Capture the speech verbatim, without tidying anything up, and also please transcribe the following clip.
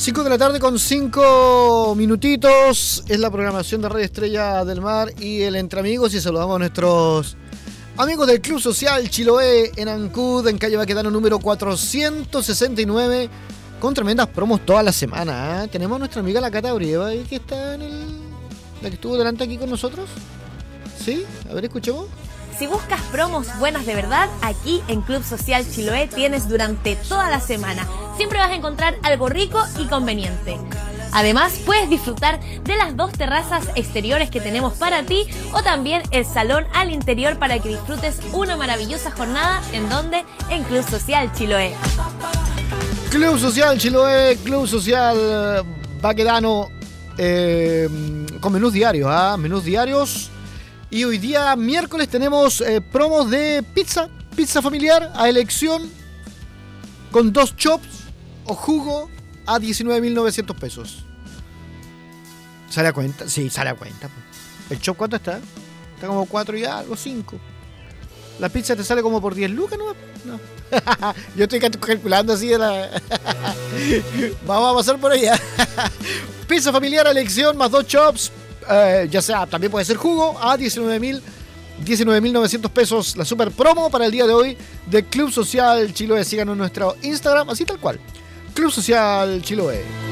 cinco de la tarde con cinco minutitos. Es la programación de Radio Estrella del Mar y el Entre Amigos. Y saludamos a nuestros amigos del Club Social Chiloé en Ancud, en calle Baquedano número cuatrocientos sesenta y nueve, con tremendas promos toda la semana, ¿eh? Tenemos a nuestra amiga la Cata Brieva, que está en el... la que estuvo delante aquí con nosotros. ¿Sí? A ver, escuchemos. Si buscas promos buenas de verdad, aquí en Club Social Chiloé tienes durante toda la semana. Siempre vas a encontrar algo rico y conveniente. Además, puedes disfrutar de las dos terrazas exteriores que tenemos para ti o también el salón al interior para que disfrutes una maravillosa jornada. ¿En dónde? En Club Social Chiloé. Club Social Chiloé, Club Social Baquedano, eh, con menús diarios, ¿ah? ¿eh? Menús diarios. Y hoy día, miércoles, tenemos eh, promos de pizza, pizza familiar a elección, con dos chops o jugo a diecinueve mil novecientos pesos. ¿Sale a cuenta? Sí, sale a cuenta. ¿El chop cuánto está? Está como cuatro y algo, cinco. La pizza te sale como por diez lucas, ¿no? No. Yo estoy calculando así de la... Vamos a pasar por allá. Pizza familiar a elección más dos chops. Eh, ya sea, también puede ser jugo a diecinueve mil novecientos pesos. La super promo para el día de hoy de Club Social Chiloé. Síganos en nuestro Instagram, así tal cual. Club Social Chiloé.